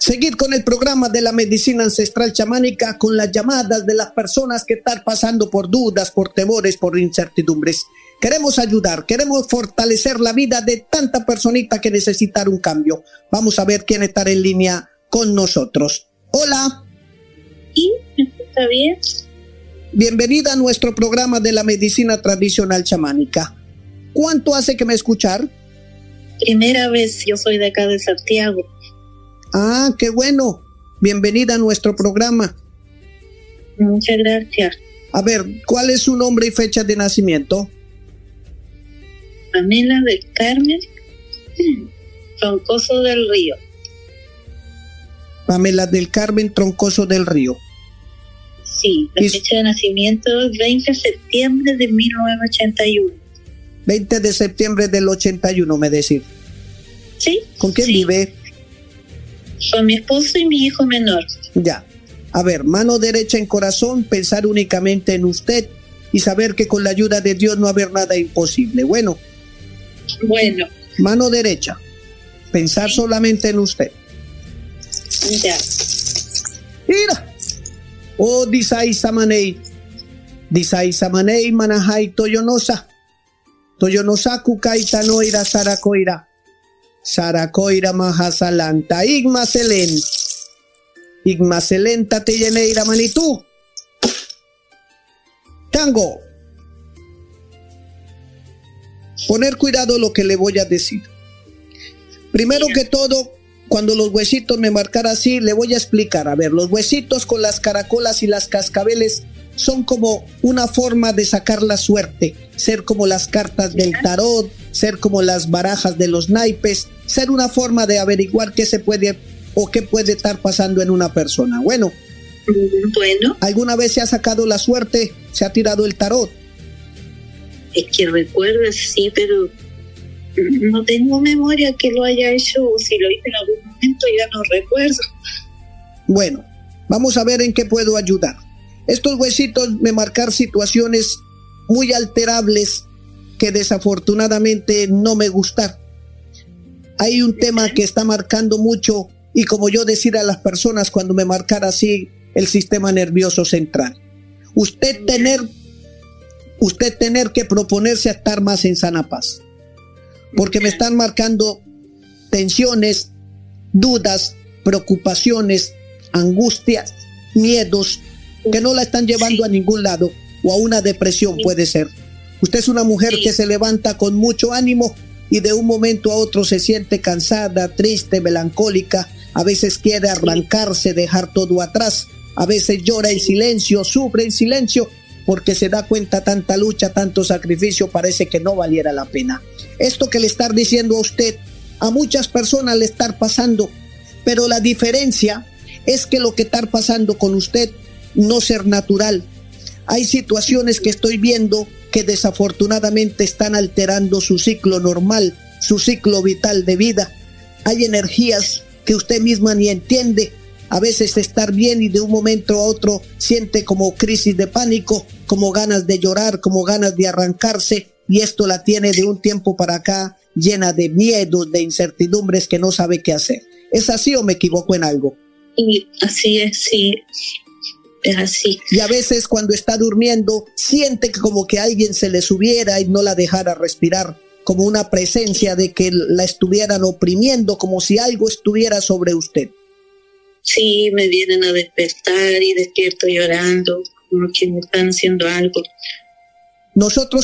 Seguir con el programa de la medicina ancestral chamánica con las llamadas de las personas que están pasando por dudas, por temores, por incertidumbres. Queremos ayudar, queremos fortalecer la vida de tanta personita que necesitan un cambio. Vamos a ver quién está en línea con nosotros. Hola. ¿Sí? ¿Me escucha bien? Bienvenida a nuestro programa de la medicina tradicional chamánica. ¿Cuánto hace que me escuchar? Primera vez, yo soy de acá de Santiago. Ah, qué bueno. Bienvenida a nuestro programa. Muchas gracias. A ver, ¿cuál es su nombre y fecha de nacimiento? Pamela del Carmen Troncoso del Río. Pamela del Carmen Troncoso del Río. Sí, la fecha de nacimiento es 20 de septiembre de 1981. 20 de septiembre del 81, me decís. Sí. ¿Con quién vive? Con mi esposo y mi hijo menor. Ya. A ver, mano derecha en corazón, pensar únicamente en usted y saber que con la ayuda de Dios no va a haber nada imposible. Bueno. Mano derecha, pensar solamente en usted. Ya. Mira. Oh, disai samanei manahai toyonosa kukaita noira sarakoira mahasalanta igmaselenta te lleneira manitú tango. Poner cuidado lo que le voy a decir. Primero que todo, cuando los huesitos me marcan así, le voy a explicar. A ver, los huesitos con las caracolas y las cascabeles son como una forma de sacar la suerte, ser como las cartas del tarot, ser como las barajas de los naipes, ser una forma de averiguar qué se puede o qué puede estar pasando en una persona. Bueno. ¿Alguna vez se ha sacado la suerte? ¿Se ha tirado el tarot? Es que recuerdo, sí, pero no tengo memoria que lo haya hecho, o si lo hice en algún momento ya no recuerdo. Bueno, vamos a ver en qué puedo ayudar. Estos huesitos me marcan situaciones muy alterables que desafortunadamente no me gustan. Hay un tema que está marcando mucho y como yo decir a las personas cuando me marcara así el sistema nervioso central. Usted tener que proponerse a estar más en sana paz. Porque me están marcando tensiones, dudas, preocupaciones, angustias, miedos, que no la están llevando a ningún lado, o a una depresión puede ser. Usted es una mujer que se levanta con mucho ánimo y de un momento a otro se siente cansada, triste, melancólica, a veces quiere arrancarse, dejar todo atrás, a veces llora en silencio, sufre en silencio, porque se da cuenta tanta lucha, tanto sacrificio, parece que no valiera la pena. Esto que le está diciendo a usted, a muchas personas le está pasando, pero la diferencia es que lo que está pasando con usted no ser natural. Hay situaciones que estoy viendo que desafortunadamente están alterando su ciclo normal, su ciclo vital de vida. Hay energías que usted misma ni entiende. A veces estar bien y de un momento a otro siente como crisis de pánico, como ganas de llorar, como ganas de arrancarse, y esto la tiene de un tiempo para acá llena de miedos, de incertidumbres que no sabe qué hacer. ¿Es así o me equivoco en algo? Y así es, sí, es así. Y a veces cuando está durmiendo siente que como que alguien se le subiera y no la dejara respirar, como una presencia de que la estuvieran oprimiendo, como si algo estuviera sobre usted. Sí, me vienen a despertar y despierto llorando, como que me están haciendo algo. Nosotros